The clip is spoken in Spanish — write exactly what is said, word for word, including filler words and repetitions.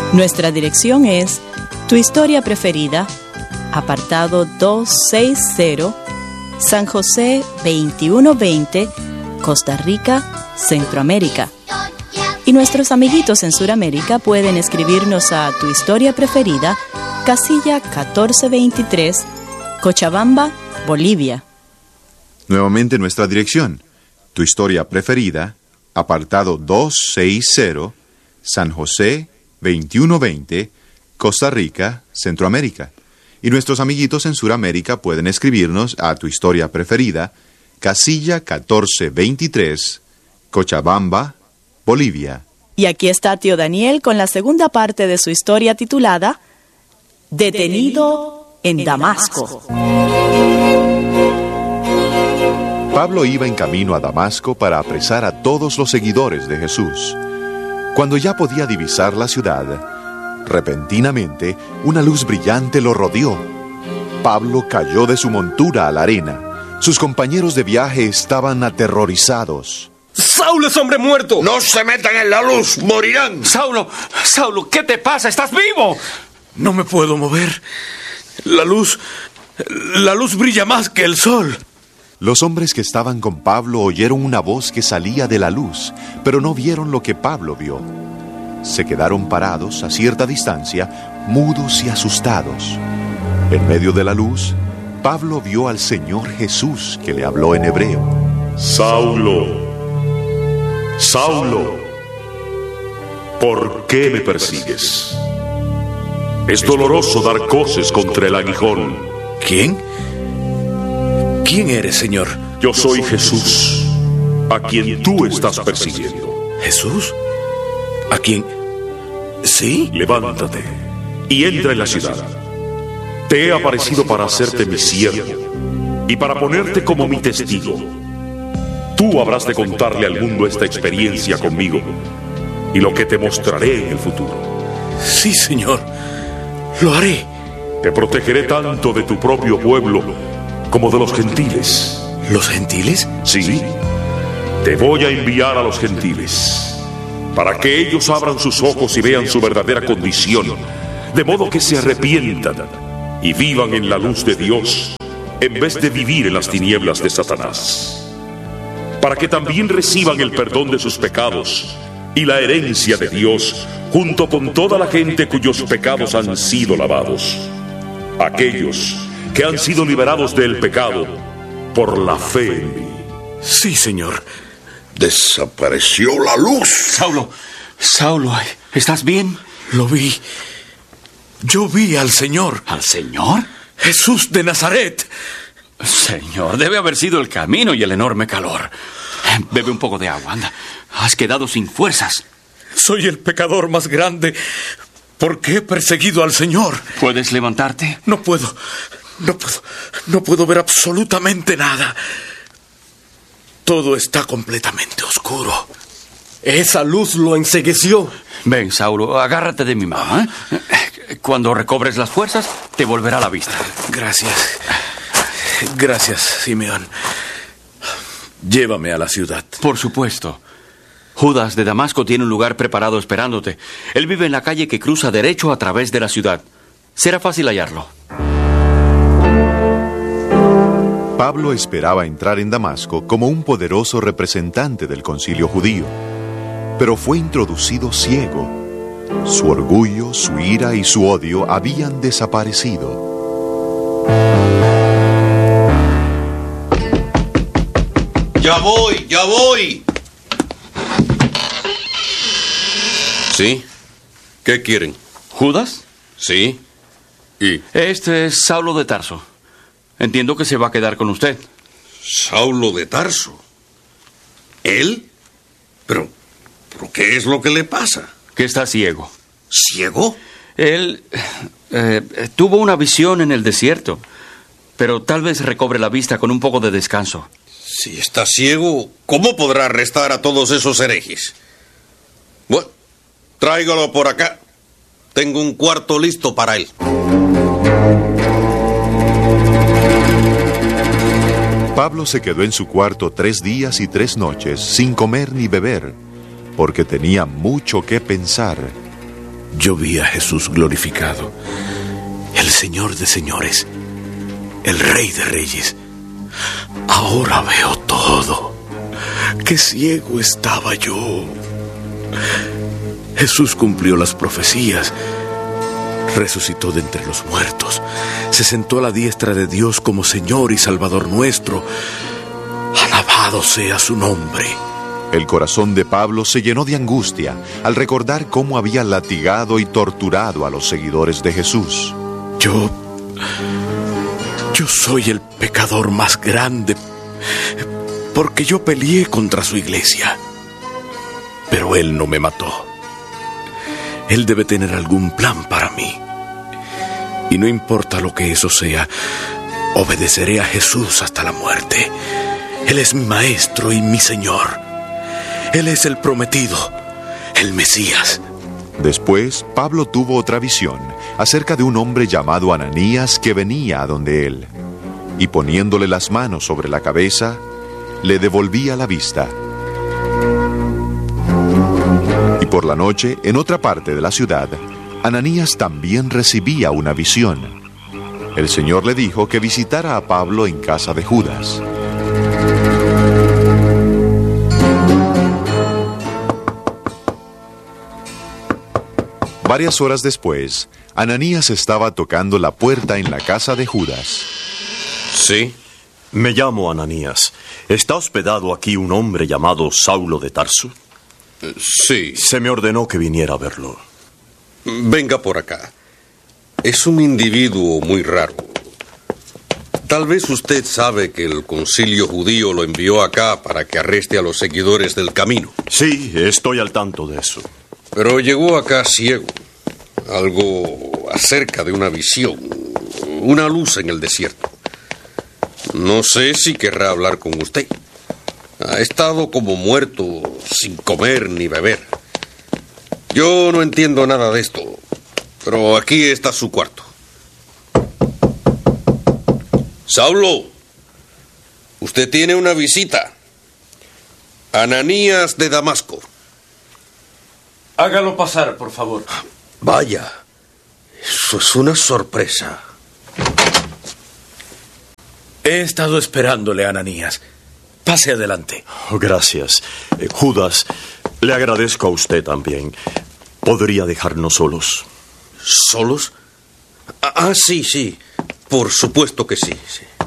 Nuestra dirección es Tu Historia Preferida, apartado doscientos sesenta, San José veintiuno veinte, Costa Rica, Centroamérica. Y nuestros amiguitos en Sudamérica pueden escribirnos a Tu Historia Preferida, casilla catorce veintitrés, Cochabamba, Bolivia. Nuevamente nuestra dirección. Tu Historia Preferida, apartado doscientos sesenta, San José veintiuno veinte, Costa Rica, Centroamérica. Y nuestros amiguitos en Sudamérica pueden escribirnos a Tu Historia Preferida, casilla catorce veintitrés, Cochabamba, Bolivia. Y aquí está tío Daniel con la segunda parte de su historia titulada Detenido en Damasco. Pablo iba en camino a Damasco para apresar a todos los seguidores de Jesús. Cuando ya podía divisar la ciudad, repentinamente una luz brillante lo rodeó. Pablo cayó de su montura a la arena. Sus compañeros de viaje estaban aterrorizados. ¡Saulo es hombre muerto! ¡No se metan en la luz! ¡Morirán! ¡Saulo! ¡Saulo! ¿Qué te pasa? ¡Estás vivo! No me puedo mover. La luz... La luz brilla más que el sol. Los hombres que estaban con Pablo oyeron una voz que salía de la luz, pero no vieron lo que Pablo vio. Se quedaron parados a cierta distancia, mudos y asustados. En medio de la luz, Pablo vio al Señor Jesús, que le habló en hebreo. Saulo, Saulo, ¿por qué me persigues? Es doloroso dar coces contra el aguijón. ¿Quién? ¿Quién eres, Señor? Yo soy Jesús, a quien tú estás persiguiendo. ¿Jesús? ¿A quién? ¿Sí? Levántate y entra en la ciudad. Te he aparecido para hacerte mi siervo y para ponerte como mi testigo. Tú habrás de contarle al mundo esta experiencia conmigo y lo que te mostraré en el futuro. Sí, Señor, lo haré. Te protegeré tanto de tu propio pueblo como de los gentiles. ¿Los gentiles? Sí, te voy a enviar a los gentiles para que ellos abran sus ojos y vean su verdadera condición, de modo que se arrepientan y vivan en la luz de Dios en vez de vivir en las tinieblas de Satanás. Para que también reciban el perdón de sus pecados y la herencia de Dios junto con toda la gente cuyos pecados han sido lavados. Aquellos que han sido liberados del pecado por la fe en mí. Sí, Señor. Desapareció la luz. Saulo, Saulo, ¿estás bien? Lo vi. Yo vi al Señor. ¿Al Señor? Jesús de Nazaret. Señor, debe haber sido el camino y el enorme calor. Bebe un poco de agua, anda. Has quedado sin fuerzas. Soy el pecador más grande porque he perseguido al Señor. ¿Puedes levantarte? No puedo. No puedo. No puedo ver absolutamente nada. Todo está completamente oscuro. Esa luz lo encegueció. Ven, Saulo, agárrate de mi mano, ¿eh? Cuando recobres las fuerzas, te volverá la vista. Gracias. Gracias, Simeón. Llévame a la ciudad. Por supuesto. Judas de Damasco tiene un lugar preparado esperándote. Él vive en la calle que cruza derecho a través de la ciudad. Será fácil hallarlo. Pablo esperaba entrar en Damasco como un poderoso representante del concilio judío, pero fue introducido ciego. Su orgullo, su ira y su odio habían desaparecido. ¡Ya voy, ya voy! ¿Sí? ¿Qué quieren? ¿Judas? Sí. ¿Y? Este es Saulo de Tarso. Entiendo que se va a quedar con usted. ¿Saulo de Tarso? ¿Él? Pero, ¿pero qué es lo que le pasa? Que está ciego. ¿Ciego? Él eh, tuvo una visión en el desierto, pero tal vez recobre la vista con un poco de descanso. Si está ciego, ¿cómo podrá arrestar a todos esos herejes? Bueno, tráigalo por acá. Tengo un cuarto listo para él. Pablo se quedó en su cuarto tres días y tres noches sin comer ni beber, porque tenía mucho que pensar. yo vi a Jesús glorificado, el Señor de señores, el Rey de reyes. Ahora veo todo. ¡Qué ciego estaba yo! Jesús cumplió las profecías, resucitó de entre los muertos, se sentó a la diestra de Dios como Señor y Salvador nuestro. Alabado sea su nombre. El corazón de Pablo se llenó de angustia al recordar cómo había latigado y torturado a los seguidores de Jesús. Yo... Yo soy el pecador más grande, porque yo peleé contra su iglesia. Pero él no me mató. Él debe tener algún plan para mí. Y no importa lo que eso sea, obedeceré a Jesús hasta la muerte. Él es mi maestro y mi Señor. Él es el prometido, el Mesías. Después, Pablo tuvo otra visión acerca de un hombre llamado Ananías que venía a donde él, y poniéndole las manos sobre la cabeza, le devolvía la vista. Y por la noche, en otra parte de la ciudad, Ananías también recibía una visión. El Señor le dijo que visitara a Pablo en casa de Judas. Varias horas después, Ananías estaba tocando la puerta en la casa de Judas. ¿Sí? Me llamo Ananías. ¿Está hospedado aquí un hombre llamado Saulo de Tarso? Sí. Se me ordenó que viniera a verlo. Venga por acá. Es un individuo muy raro. Tal vez usted sabe que el concilio judío lo envió acá para que arreste a los seguidores del camino. Sí, estoy al tanto de eso. Pero llegó acá ciego. Algo acerca de una visión. Una luz en el desierto. No sé si querrá hablar con usted. Ha estado como muerto, sin comer ni beber. Yo no entiendo nada de esto, pero aquí está su cuarto. Saulo, usted tiene una visita. Ananías de Damasco. Hágalo pasar, por favor. Vaya, eso es una sorpresa. He estado esperándole, Ananías. Pase adelante. Oh, gracias. Eh, Judas, le agradezco a usted también. ¿Podría dejarnos solos? ¿Solos? Ah, sí, sí. Por supuesto que sí, sí.